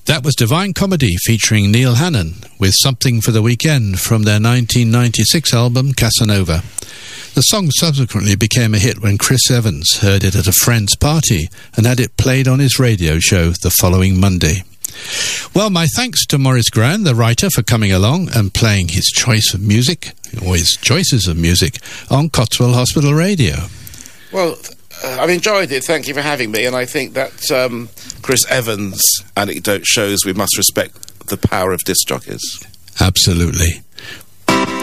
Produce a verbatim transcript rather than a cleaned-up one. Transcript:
That was Divine Comedy featuring Neil Hannon with Something for the Weekend from their nineteen ninety-six album Casanova. The song subsequently became a hit when Chris Evans heard it at a friend's party and had it played on his radio show the following Monday. Well, my thanks to Maurice Gran, the writer, for coming along and playing his choice of music, or his choices of music, on Cotswold Hospital Radio. Well, uh, I've enjoyed it. Thank you for having me. And I think that um, Chris Evans' anecdote shows we must respect the power of disc jockeys. Absolutely.